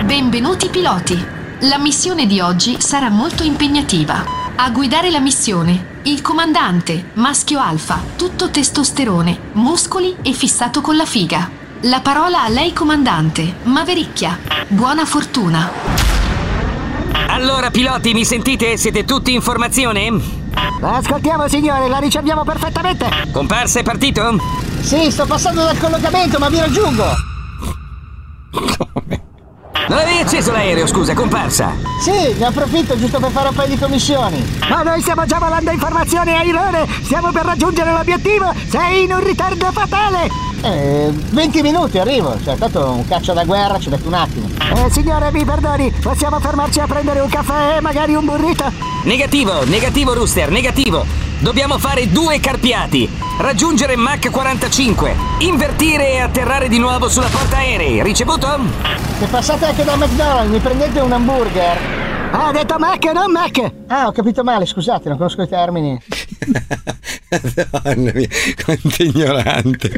Benvenuti piloti. La missione di oggi sarà molto impegnativa. A guidare la missione, il comandante, maschio alfa, tutto testosterone, muscoli e fissato con la figa. La parola a lei comandante, Mavericchia. Buona fortuna. Allora piloti, mi sentite? Siete tutti in formazione? Ascoltiamo signore, la riceviamo perfettamente. Comparsa è partito? Sì, sto passando dal collocamento, ma vi raggiungo. Come? Non avevi acceso l'aereo, scusa, comparsa? Sì, ne approfitto giusto per fare un paio di commissioni. Ma noi stiamo già volando informazioni a Irone. Stiamo per raggiungere l'obiettivo. Sei in un ritardo fatale. 20 minuti arrivo. Cioè, tanto un caccia da guerra ci mette un attimo. Signore, mi perdoni, possiamo fermarci a prendere un caffè e magari un burrito? Negativo Rooster, negativo. Dobbiamo fare 2 carpiati. Raggiungere Mach 45. Invertire e atterrare di nuovo sulla portaerei. Ricevuto? Se passate anche da McDonald's, mi prendete un hamburger? Ah, ha detto Mac, non Mac! Ah, ho capito male, scusate, non conosco i termini. Madonna mia, quanto ignorante.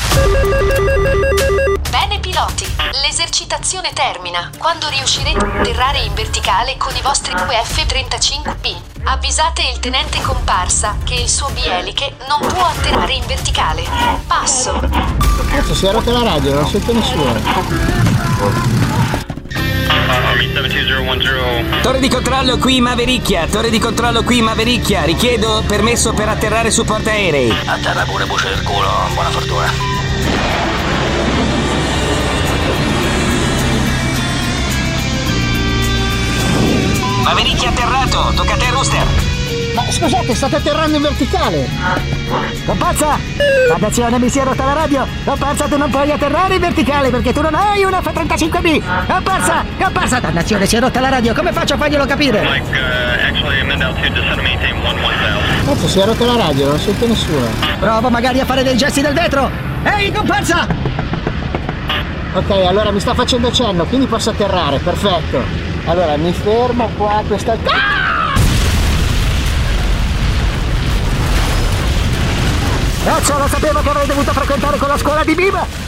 Bene piloti, l'esercitazione termina quando riuscirete a atterrare in verticale con i vostri F-35B. Avvisate il tenente comparsa che il suo bieliche non può atterrare in verticale. Passo. Cazzo, si è rotta la radio, non sento nessuno. Torre di controllo qui Mavericchia, richiedo permesso per atterrare su portaerei. Atterra pure, bucio del culo, buona fortuna. Mavericchia atterrato, tocca a te Rooster. Ma scusate, state atterrando in verticale. Comparsa! Attenzione, mi si è rotta la radio. Comparsa, tu non puoi atterrare in verticale perché tu non hai un F-35B. Comparsa, dannazione, si è rotta la radio. Come faccio a farglielo capire? Cazzo, si è rotta la radio, non sento nessuno. Provo magari a fare dei gesti del vetro. Ehi, comparsa! Ok, allora mi sta facendo cenno, quindi posso atterrare, perfetto. Allora, mi fermo qua a questa... Cazzo, lo sapevo che avrei dovuto frequentare con la scuola di Biba!